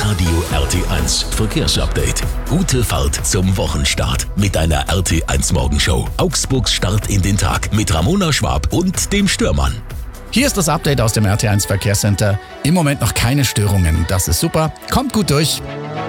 Radio RT1 Verkehrsupdate. Gute Fahrt zum Wochenstart mit einer RT1 Morgenshow. Augsburgs Start in den Tag mit Ramona Schwab und dem Störmann. Hier ist das Update aus dem RT1 Verkehrscenter. Im Moment noch keine Störungen. Das ist super. Kommt gut durch.